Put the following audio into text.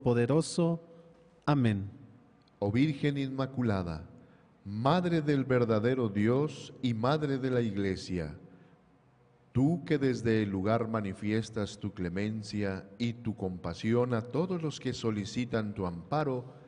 Poderoso. Amén. Oh Virgen Inmaculada, Madre del verdadero Dios y Madre de la Iglesia, tú que desde el lugar manifiestas tu clemencia y tu compasión a todos los que solicitan tu amparo,